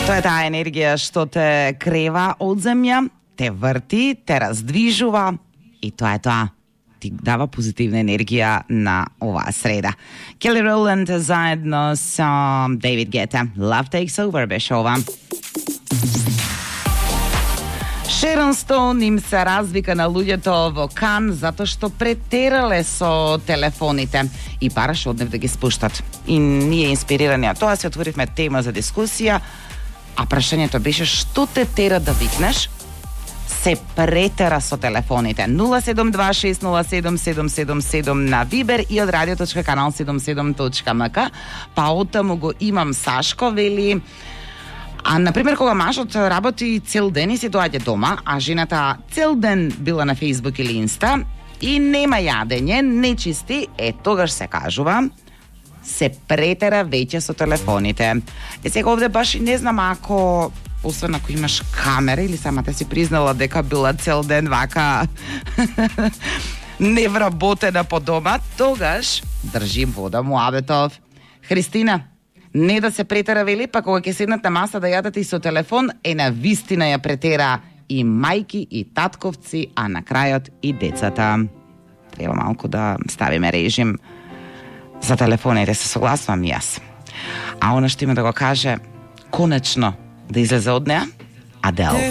Тоа е таа енергија што те крева од земја, те врти, те раздвижува и тоа е тоа. Ти дава позитивна енергија на оваа среда. Келли Роланд заедно со Дейвид Гета. Love Takes Over беше ова. Шерон Стоун им се развика на луѓето во Кан затоа што претерале со телефоните и бараше од нив да ги спуштат. И ние инспирирани од тоа се отворивме тема за дискусија, а прашањето беше што те тера да викнеш се претера со телефоните. 072607777 на Вибер и од radio.канал77.mk. Па оттаму го имам Сашко, вели: а, например, кога мажот работи цел ден и се доаѓа дома, а жената цел ден била на Фейсбук или Инста и нема јадење, не чисти, тогаш се кажува се претера веќе со телефоните. Сега овде баш и не знам, ако освен ако имаш камера или самата си признала дека била цел ден вака невработена по дома, тогаш држим вода муабетов. Христина, не да се претера, вели, па кога ќе седнат на маса да јадат и со телефон, на вистина ја претера и мајки, и татковци, а на крајот и децата. Треба малку да ставиме режим за телефоните, се согласувам и јас. А она што има да го каже, конечно, да излезе од неа, Адел.